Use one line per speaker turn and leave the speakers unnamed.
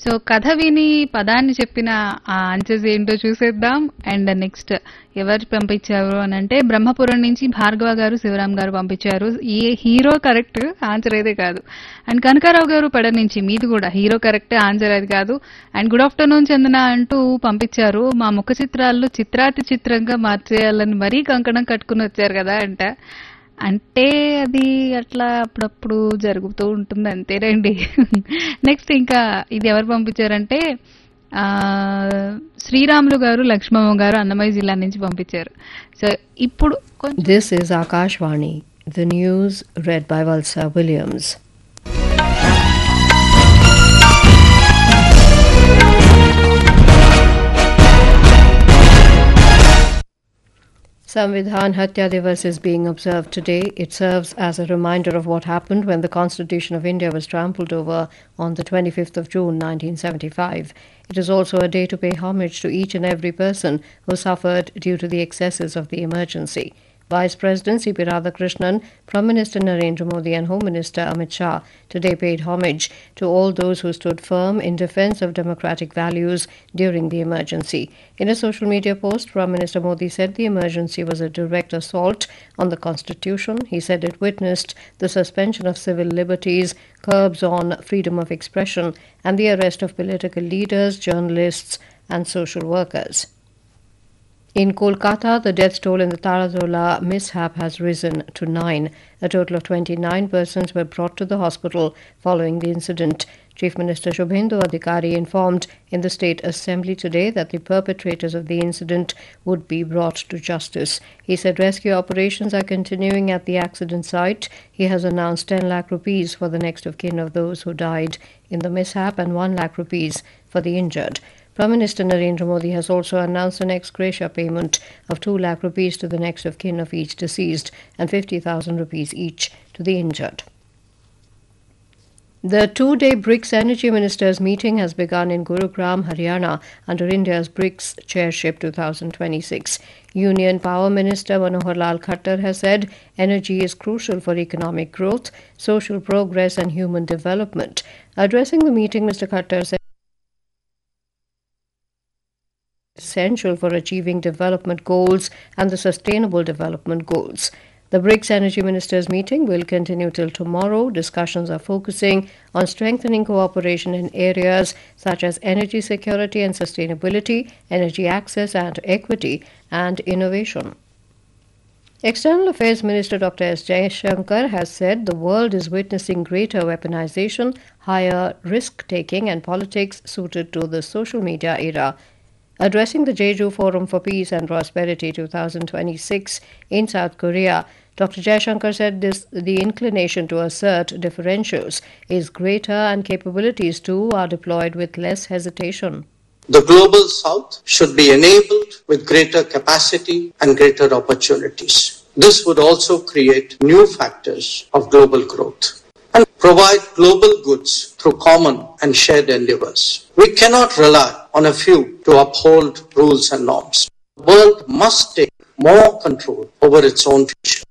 So కథ విని పదాన్ని చెప్పిన ఆ ఆన్సర్స్ ఏంటో చూసేద్దాం. అండ్ నెక్స్ట్ ఎవరు పంపించారు అని అంటే బ్రహ్మపురం నుంచి భార్గవ గారు, శివరాం గారు పంపించారు. ఈ హీరో కరెక్ట్, ఆన్సర్ అయితే కాదు. అండ్ కనకారావు గారు పడ నుంచి మీది కూడా హీరో కరెక్ట్, ఆన్సర్ అది కాదు. అండ్ గుడ్ ఆఫ్టర్నూన్ చందన అంటూ పంపించారు. మా ముఖ చిత్రాల్లో చిత్రాతి చిత్రంగా మార్చేయాలని మరీ కంకణం కట్టుకుని వచ్చారు కదా అంట. అంటే అది అట్లా అప్పుడప్పుడు జరుగుతూ ఉంటుంది అంతేనండి. నెక్స్ట్ ఇంకా ఇది ఎవరు పంపించారంటే శ్రీరాములు గారు, లక్ష్మమ్మ గారు అన్నమయ్య జిల్లా నుంచి పంపించారు. సో ఇప్పుడు
This is Akashvani. The news read by Valsa Williams. Samvidhan Hatya Divas is being observed today. It serves as a reminder of what happened when the Constitution of India was trampled over on the 25th of June 1975. It is also a day to pay homage to each and every person who suffered due to the excesses of the emergency. Vice President C.P. Radhakrishnan, Prime Minister Narendra Modi and Home Minister Amit Shah today paid homage to all those who stood firm in defence of democratic values during the emergency. In a social media post, Prime Minister Modi said the emergency was a direct assault on the Constitution. He said it witnessed the suspension of civil liberties, curbs on freedom of expression, and the arrest of political leaders, journalists, and social workers. In Kolkata, the death toll in the Taradrola mishap has risen to 9. A total of 29 persons were brought to the hospital following the incident. Chief Minister Shubhendu Adhikari informed in the State Assembly today that the perpetrators of the incident would be brought to justice. He said rescue operations are continuing at the accident site. He has announced 10 lakh rupees for the next of kin of those who died in the mishap and 1 lakh rupees for the injured. Prime Minister Narendra Modi has also announced an ex gratia payment of 2 lakh rupees to the next of kin of each deceased and 50,000 rupees each to the injured. The two-day BRICS Energy Ministers meeting has begun in Gurugram, Haryana under India's BRICS Chairship 2026. Union Power Minister Manohar Lal Khattar has said energy is crucial for economic growth, social progress and human development. Addressing the meeting, Mr. Khattar said essential for achieving development goals and the sustainable development goals. The BRICS Energy Ministers meeting will continue till tomorrow. Discussions are focusing on strengthening cooperation in areas such as energy security and sustainability, energy access and equity, and innovation. External Affairs Minister Dr. S. Jaishankar has said the world is witnessing greater weaponization, higher risk-taking and politics suited to the social media era. Addressing the Jeju Forum for Peace and Prosperity 2026 in South Korea, Dr. Jaishankar said the inclination to assert differentials is greater and capabilities too are deployed with less hesitation.
The global south should be enabled with greater capacity and greater opportunities. This would also create new factors of global growth and provide global goods through common and shared endeavors. We cannot rely on a few to uphold rules and norms. The world must take more control over its own future.